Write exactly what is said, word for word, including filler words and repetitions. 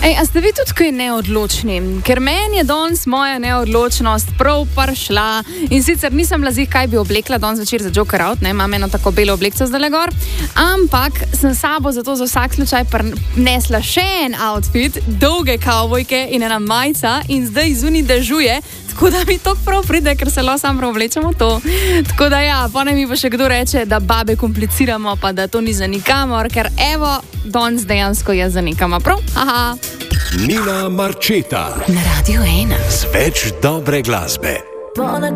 Ej, a ste vi tudi kaj neodločni? Ker meni je danes moja neodločnost prav prišla in sicer nisem lazih, kaj bi oblekla danes večer za Joker Out, ne, imam eno tako belo oblekco zdaj gor, ampak sem sabo zato za vsak slučaj nesla še en outfit, dolge kavbojke in ena majica in zdaj zunaj dežuje, tako da mi to prav pride, ker se lahko sam prav vlečemo to. Tako da ja, pa ne mi pa še kdo reče, da babe kompliciramo, pa da to ni za nikamor, ker evo, danes dejansko je za nikama prav. Aha. Nina Marčeta na Radio ena. Z več dobre glasbe.